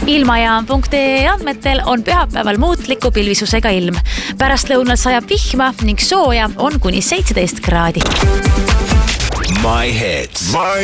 Ilmajaam.ee andmetel on pühapäeval muutliku pilvisusega ilm. Pärastlõunal sajab vihma ning sooja on kuni 17 kraadi. My Hits.